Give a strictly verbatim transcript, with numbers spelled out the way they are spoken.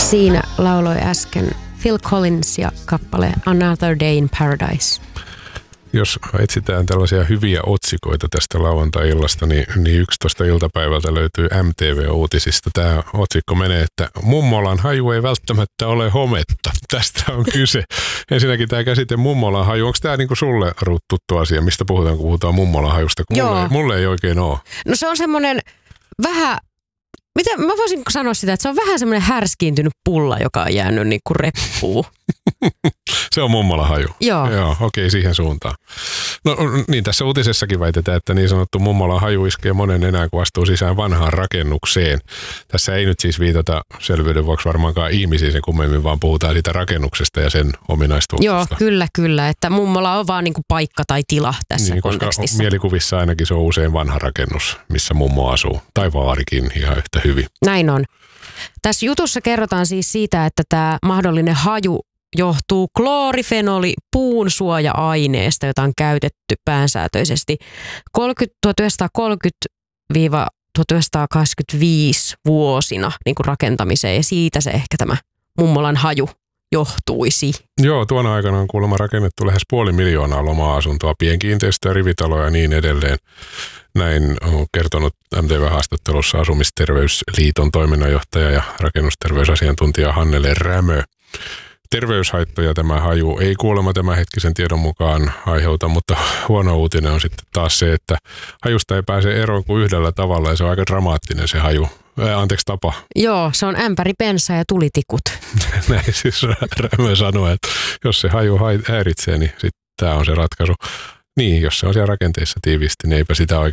Siinä lauloi äsken Phil Collins ja kappale Another Day in Paradise. Jos etsitään tällaisia hyviä otsikoita tästä lauantai-illasta, niin, niin yksitoista iltapäivältä löytyy M T V-uutisista. Tämä otsikko menee, että mummolan haju ei välttämättä ole hometta. Tästä on kyse. Ensinnäkin tämä käsite mummolan haju. Onko tämä niinku sulle Ruut tuttu asia? Mistä puhutaan, kun puhutaan mummolan hajusta? Mulle, mulle ei oikein ole. No se on semmoinen vähän... Miten, mä voisin sanoa sitä, että se on vähän semmoinen härskiintynyt pulla, joka on jäänyt niin kuin reppuun. Se on mummolan haju. Joo. Joo, okei, siihen suuntaan. No niin, tässä uutisessakin väitetään, että niin sanottu mummolan haju iskee monen enää, kun astuu sisään vanhaan rakennukseen. Tässä ei nyt siis viitata selvyyden vuoksi varmaankaan ihmisiin sen kummemmin, vaan puhutaan siitä rakennuksesta ja sen ominaistuksesta. Joo, kyllä, kyllä. Että mummola on vaan niin kuin paikka tai tila tässä niin, kontekstissa. Koska mielikuvissa ainakin se on usein vanha rakennus, missä mummo asuu. Tai vaarikin ihan yhtä hyvin. Näin on. Tässä jutussa kerrotaan siis siitä, että tämä mahdollinen haju johtuu kloorifenoli puun suoja-aineesta, jota on käytetty päänsäätöisesti tuhatyhdeksänsataakolmekymmentä–tuhatyhdeksänsataakaksikymmentäviisi vuosina niin kuin rakentamiseen, ja siitä se ehkä tämä mummolan haju johtuisi. Joo, tuona aikana on kuulemma rakennettu lähes puoli miljoonaa loma-asuntoa, pienkiinteistöä, rivitaloja ja niin edelleen. Näin on kertonut M T V-haastattelussa Asumisterveysliiton toiminnanjohtaja ja rakennusterveysasiantuntija Hannele Rämö. Terveyshaittoja tämä haju ei kuulemma tämänhetkisen tiedon mukaan aiheuta, mutta huono uutinen on sitten taas se, että hajusta ei pääse eroon kuin yhdellä tavalla, ja se on aika dramaattinen se haju. Ää, anteeksi, tapa. Joo, se on ämpäri bensaa ja tulitikut. Näin siis Rämö sanoi, että jos se haju häiritsee, niin sitten tämä on se ratkaisu. Niin, jos se on siellä rakenteissa tiiviisti, niin eipä sitä oikein